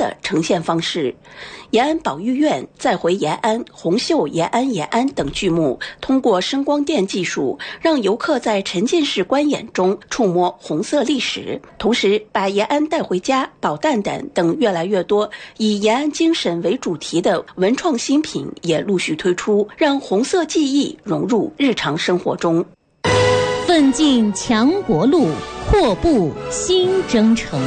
的呈现方式。延安保育院、再回延安、红袖延安延安等剧目，通过声光电技术，让游客在沉浸式观演中触摸红色历史，同时把延安带回家、宝蛋蛋等越来越多以延安精神为主题的文创新品也陆续推出，让红色记忆融入日常生活中。 奋进强国路，阔步新征程。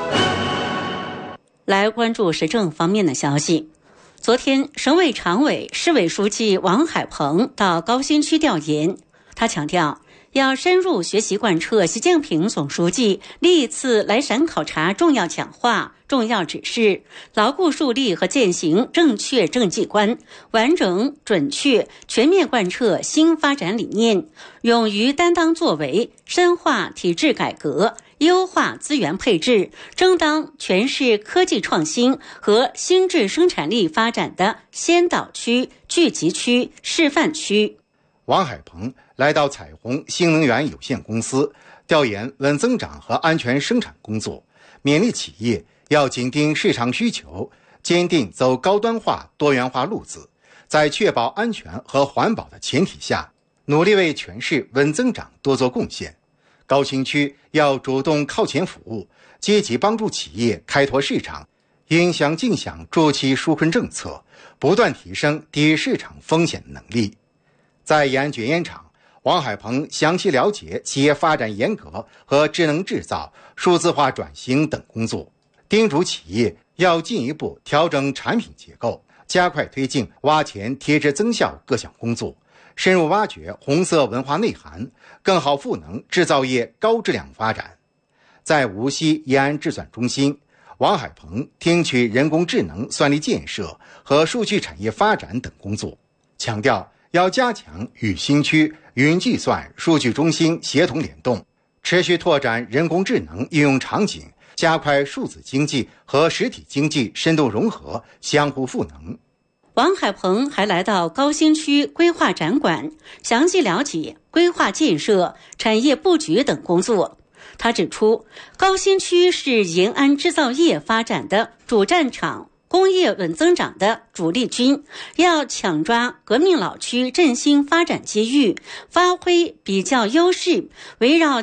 来关注时政方面的消息。昨天，省委常委、市委书记王海鹏到高新区调研，他强调要深入学习贯彻习近平总书记历次来陕考察重要讲话、重要指示，牢固树立和践行正确政绩观，完整、准确、全面贯彻新发展理念，勇于担当作为，深化体制改革，优化资源配置，争当全市科技创新和新质生产力发展的先导区、聚集区、示范区。 王海鹏来到彩虹新能源有限公司调研稳增长和安全生产工作，勉励企业要紧盯市场需求，坚定走高端化、多元化路子，在确保安全和环保的前提下，努力为全市稳增长多做贡献。高新区要主动靠前服务，积极帮助企业开拓市场，影响尽享助其纾困政策，不断提升抵御市场风险能力。在延安卷烟厂，王海鹏详细了解企业发展严格和智能制造、数字化转型等工作，叮嘱企业要进一步调整产品结构，加快推进挖潜贴质增效各项工作，深入挖掘红色文化内涵，更好赋能制造业高质量发展。在无锡延安制算中心，王海鹏听取人工智能算力建设和数据产业发展等工作，强调要加强与新区云计算数据中心协同联动，持续拓展人工智能应用场景，加快数字经济和实体经济深度融合，相互赋能。 王海鹏还来到高新区规划展馆，详细了解规划建设、产业布局等工作。他指出，高新区是延安制造业发展的主战场，工业稳增长的主力军，要抢抓革命老区振兴发展机遇，发挥比较优势，围绕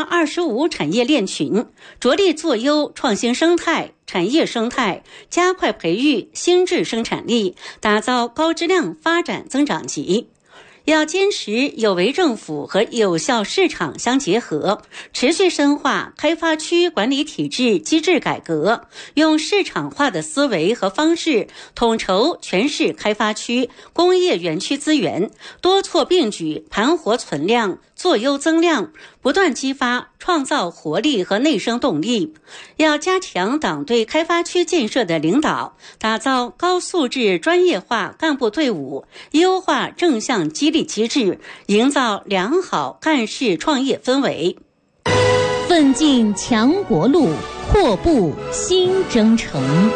7+25产业链群，着力做优创新生态、产业生态，加快培育新质生产力，打造高质量发展增长极。要坚持有为政府和有效市场相结合，持续深化开发区管理体制机制改革，用市场化的思维和方式统筹全市开发区工业园区资源，多措并举盘活存量，做优增量，不断激发创造活力和内生动力。要加强党对开发区建设的领导，打造高素质专业化干部队伍，优化正向激励机制，营造良好干事创业氛围。 奋进强国路，阔步新征程。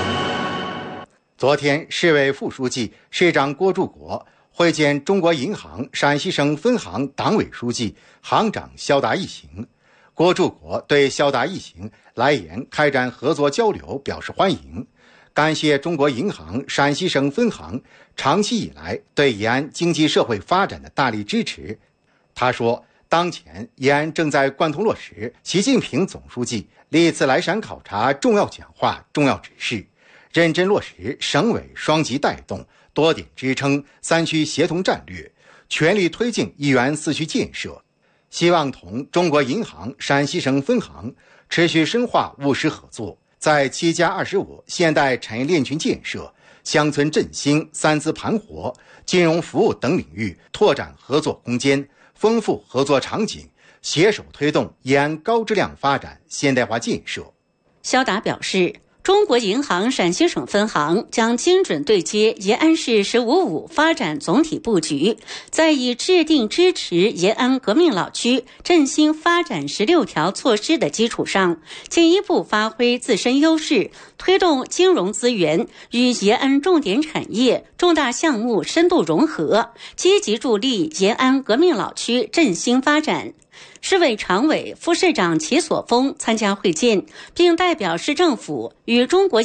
昨天，市委副书记、市长郭柱国会见中国银行陕西省分行党委书记、行长肖达一行。郭柱国对肖达一行来延开展合作交流表示欢迎，感谢中国银行陕西省分行长期以来对延安经济社会发展的大力支持。他说，当前延安正在贯通落实习近平总书记历次来陕考察重要讲话、重要指示，认真落实省委双极带动、多点支撑3区协同战略，全力推进一园4区建设，希望同中国银行陕西省分行持续深化务实合作，在7+25现代产业链群建设、乡村振兴、3资盘活、金融服务等领域拓展合作空间，丰富合作场景，携手推动延安高质量发展现代化建设。 肖达表示，中国银行陕西省分行将精准对接延安市“15+5”发展总体布局，在以制定支持延安革命老区振兴发展16条措施的基础上，进一步发挥自身优势，推动金融资源与延安重点产业、重大项目深度融合，积极助力延安革命老区振兴发展。市委常委、副市长齐所峰参加会见，并代表市政府与中国